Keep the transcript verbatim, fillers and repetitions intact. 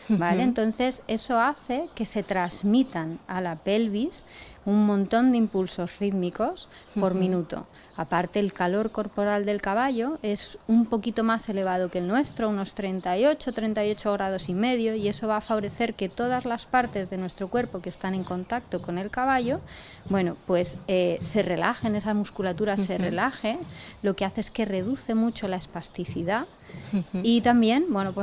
¿vale? Ujú. Entonces eso hace que se transmitan a la pelvis un montón de impulsos rítmicos por Ujú. minuto. Aparte, el calor corporal del caballo es un poquito más elevado que el nuestro, unos treinta y ocho, treinta y ocho grados y medio, y eso va a favorecer que todas las partes de nuestro cuerpo que están en contacto con el caballo, bueno, pues eh, se relajen, esa musculatura se Ujú. relaje, lo que hace es que reduce mucho la espasticidad Ujú. y también, bueno, pues